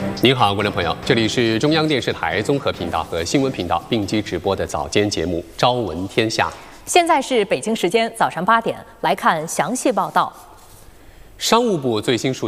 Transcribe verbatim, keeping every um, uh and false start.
您好，观众朋友，这里是中央电视台综合频道和新闻频道并机直播的早间节目《朝闻天下》。 现在是北京时间早上八点，来看详细报道。 商务部最新数